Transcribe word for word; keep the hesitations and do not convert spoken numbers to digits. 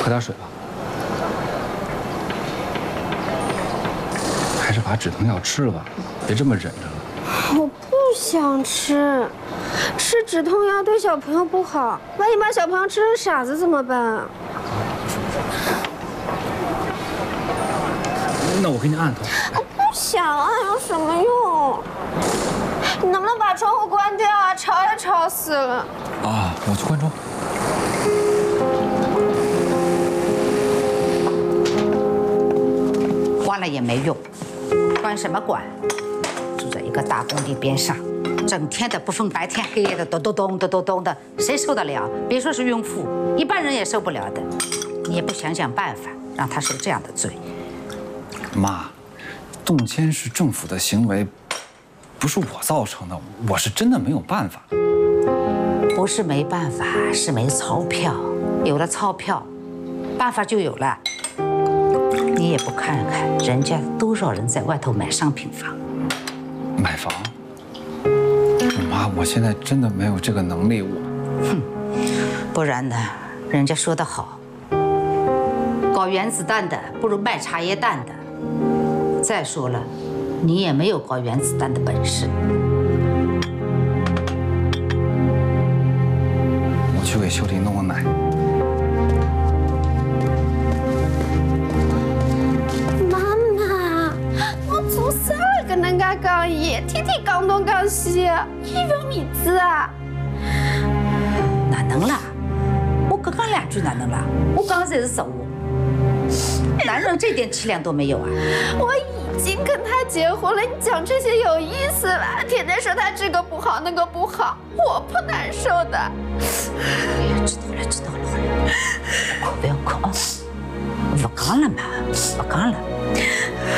喝点水吧。还是把止痛药吃了吧，别这么忍着了。 我不想吃，吃止痛药对小朋友不好，万一把小朋友吃成傻子怎么办？ 那我给你按头。 我不想按，有什么用？你能不能把窗户关掉啊？吵也吵死了。 啊，我去关窗。 关了也没用，关什么关？住在一个大工地边上，整天的不分白天黑夜的咚咚咚咚咚咚的，谁受得了？别说是孕妇，一般人也受不了的。你也不想想办法，让他受这样的罪。 妈，动迁是政府的行为，不是我造成的，我是真的没有办法。 不是没办法，是没钞票。有了钞票，办法就有了。你也不看看人家多少人在外头买商品房。 买房？妈，我现在真的没有这个能力。我， 哼，不然呢？人家说得好，搞原子弹的不如卖茶叶蛋的。再说了，你也没有搞原子弹的本事。 我去给秀丽弄个奶。 妈妈，我做啥了跟人家讲伊，天天讲东讲西，伊要面子啊？ 哪能啦？我刚刚两句哪能啦？我刚刚才是实话。男人这点气量都没有啊！ 我已经跟他结婚了，你讲这些有意思吗？天天说他这个不好那个不好，我不难受的。 哎呀，知道了知道了，不要哭啊！不讲了嘛，不讲了。